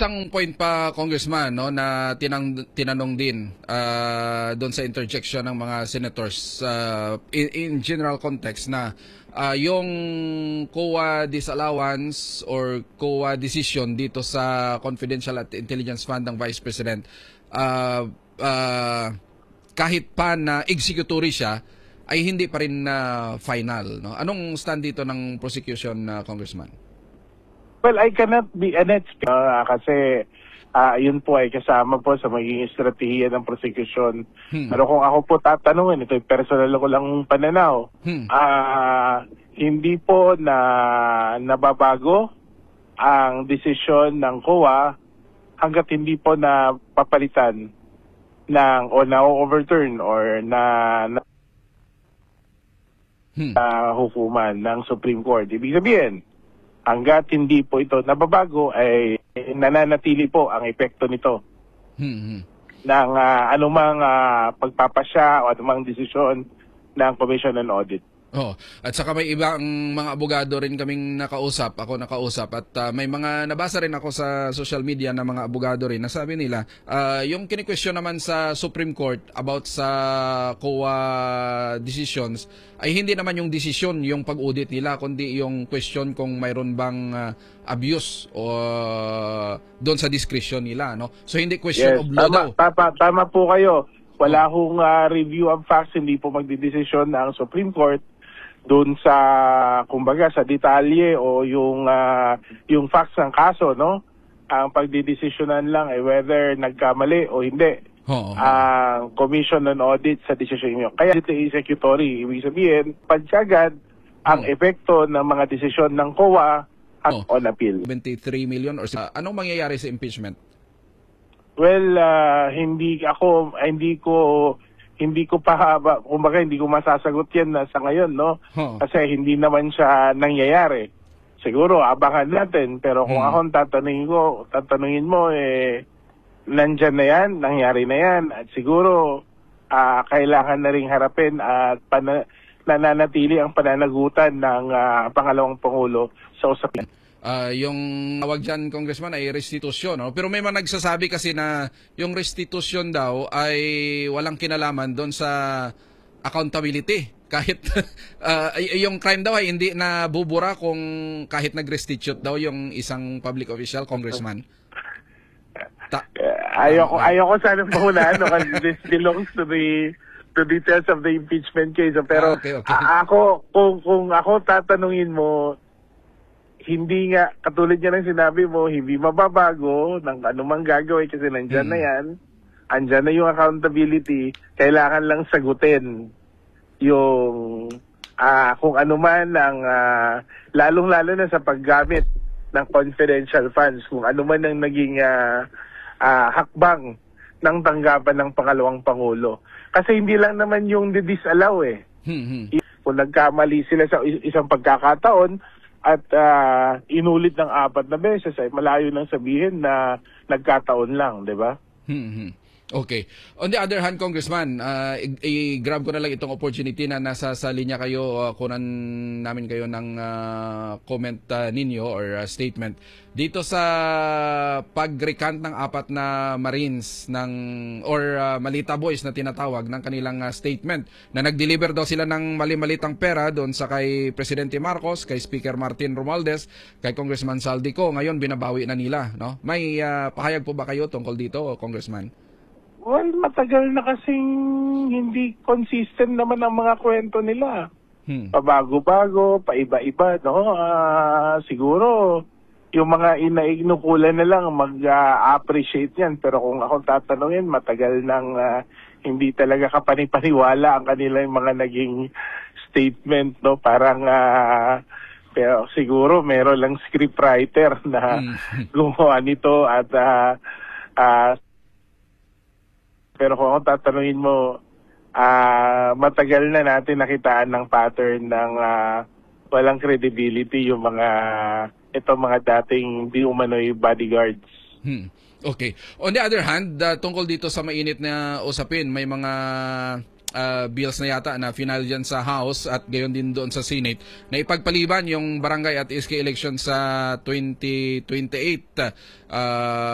isang point pa, Congressman, no, na tinanong din doon sa interjection ng mga senators in general context na yung COA disallowance or COA decision dito sa Confidential at Intelligence Fund ng Vice President, kahit pa na executory siya, ay hindi pa rin final. No? Anong stand dito ng prosecution, Congressman? Well, I cannot be an expert kasi yun po ay kasama po sa magiging estratehiya ng prosecution. Pero kung ako po tatanungin, ito yung personal ko lang pananaw, hindi po na nababago ang desisyon ng COA hanggat hindi po na papalitan ng o na-overturn or na hukuman ng Supreme Court. Ibig sabihin, hanggat hindi po ito nababago, ay nananatili po ang epekto nito ng anumang pagpapasya o anumang desisyon ng Commission on Audit. Oh, at saka may ibang mga abogado rin kaming nakausap, at may mga nabasa rin ako sa social media na mga abogado rin na sabi nila, yung kini-question naman sa Supreme Court about sa COA decisions ay hindi naman yung desisyon yung pag-audit nila, kundi yung question kung mayroon bang abuse o doon sa discretion nila, no? So hindi question of law daw. Tama po kayo. Wala hong review of facts, hindi po magdidesisyon ang Supreme Court doon sa, kumbaga, sa detalye o yung facts ng kaso, no? Ang pagdidesisyonan lang ay whether nagkamali o hindi ang Commission on Audit sa desisyon nyo. Kaya ito executory. Ibig sabihin, pansagad ang epekto ng mga desisyon ng COA on appeal. 23 million or anong mangyayari sa impeachment? Well, hindi ko pa, kumbaga hindi ko masasagot yan na sa ngayon, no? Kasi hindi naman siya nangyayari. Siguro, abangan natin. Pero kung akong tatanungin mo, nandyan na yan, nangyari na yan. At siguro, kailangan na rin harapin at nananatili ang pananagutan ng pangalawang Pangulo sa usapin. Yung tawag dyan, Congressman, ay restitution. No? Pero may mga nagsasabi kasi na yung restitution daw ay walang kinalaman doon sa accountability. Kahit yung crime daw ay hindi na bubura kung kahit nag-restitute daw yung isang public official, Congressman. Ayoko sana mahulaan kasi this belongs to the details of the impeachment case. Pero okay. Kung ako tatanungin mo, hindi nga, katulad niya ng sinabi mo, hindi mababago ng anumang gagawin kasi nandyan na yan. Andyan na yung accountability. Kailangan lang sagutin yung kung ano man ang lalong-lalo na sa paggamit ng confidential funds, kung ano man ang naging hakbang ng tanggapan ng pangalawang Pangulo. Kasi hindi lang naman yung disallow Kung nagkamali sila sa isang pagkakataon, at inulit ng 4 na beses ay malayo nang sabihin na nagkataon lang, di ba? Okay. On the other hand, Congressman, i-grab ko na lang itong opportunity na nasa sa linya kayo, kunan namin kayo ng comment ninyo or statement dito sa pag-recant ng 4 na Marines or Malita Boys na tinatawag ng kanilang statement na nag-deliver daw sila ng mali-malitang pera doon sa kay Presidente Marcos, kay Speaker Martin Romualdez, kay Congressman Saldico. Ngayon binabawi na nila, no? May pahayag po ba kayo tungkol dito, Congressman? Well, matagal na kasing hindi consistent naman ang mga kwento nila. Pabago-bago, paiba-iba, no? Siguro, yung mga inainukulan na lang mag-appreciate yan. Pero kung ako tatanungin, matagal nang hindi talaga kapanipaniwala ang kanilang mga naging statement, no? Parang, pero siguro meron lang scriptwriter na gumawa nito at pero kung ako tatanungin mo, matagal na natin nakitaan ng pattern ng walang credibility yung mga dating di umano'y bodyguards. Okay. On the other hand, tungkol dito sa mainit na usapin, may mga bills na yata na final dyan sa House at gayon din doon sa Senate na ipagpaliban yung barangay at SK election sa 2028.